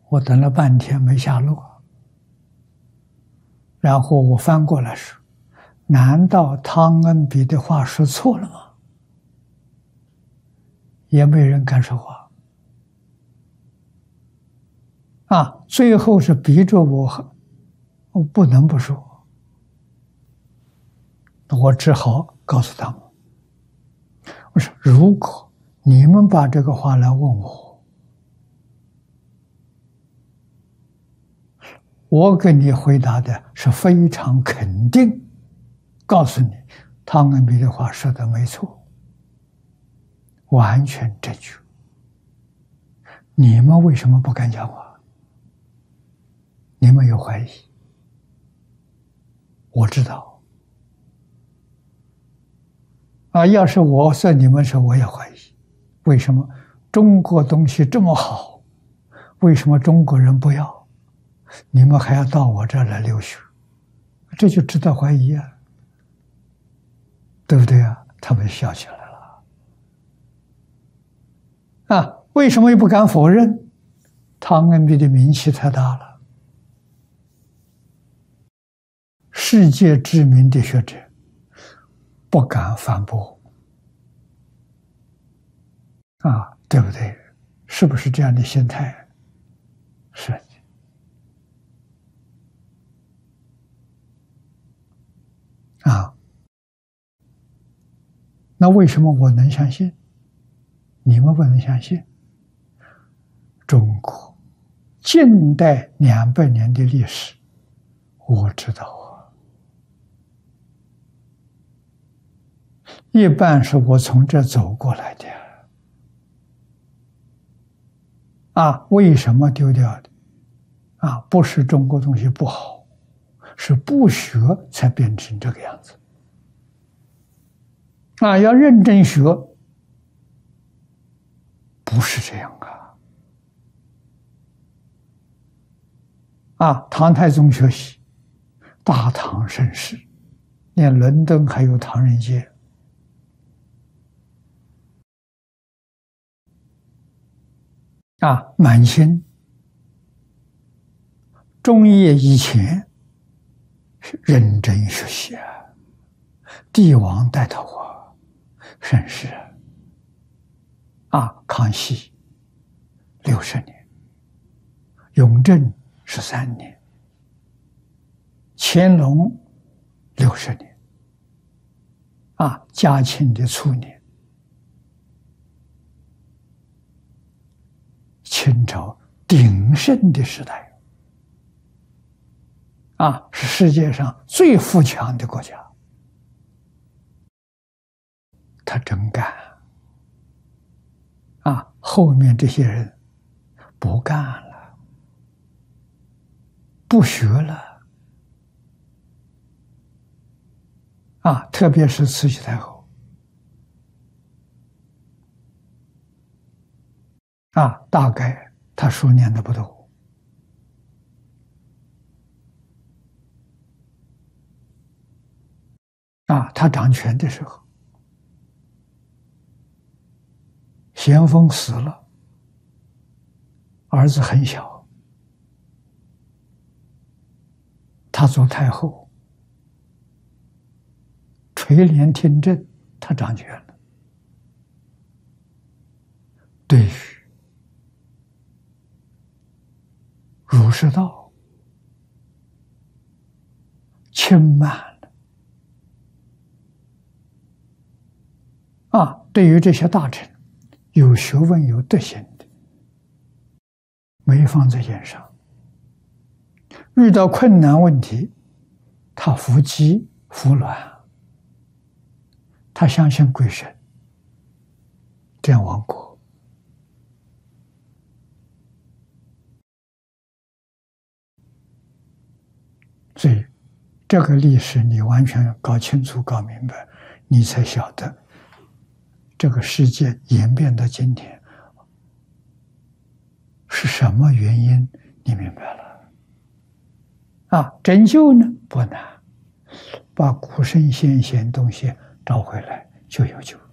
我等了半天没下落，然后我翻过来说：“难道汤恩比的话说错了吗？”也没人敢说话。最后是逼着我不能不说，我只好告诉他们：“我说，如果你们把这个话来问我，我给你回答的是非常肯定，告诉你，汤恩比的话说的没错，完全正确。你们为什么不敢讲话？你们有怀疑，我知道。要是我说你们说，我也怀疑，为什么中国东西这么好，为什么中国人不要？你们还要到我这儿来留学，这就值得怀疑啊，对不对啊？他们笑起来了。为什么又不敢否认？汤恩比的名气太大了，世界知名的学者不敢反驳，对不对？是不是这样的心态？是的。那为什么我能相信，你们不能相信？中国近代200年的历史，我知道一半是我从这走过来的。为什么丢掉的？不是中国东西不好，是不学才变成这个样子。要认真学，不是这样唐太宗学习大唐盛世，连伦敦还有唐人街。满清中叶以前是认真学习帝王带头盛世康熙60年，雍正13年，乾隆60年，嘉庆的初年，清朝鼎盛的时代是世界上最富强的国家。他真干后面这些人不干了，不学了特别是慈禧太后大概他书念的不多他掌权的时候，咸丰死了，儿子很小，他做太后，垂帘听政，他掌权了。对于儒释道轻慢了对于这些大臣有学问有德行的，没放在眼上，遇到困难问题，他服鸡服卵，他相信鬼神，这样亡国。所以这个历史你完全搞清楚搞明白，你才晓得这个世界演变到今天是什么原因，你明白了拯救呢不难，把古圣先贤东西找回来就有救。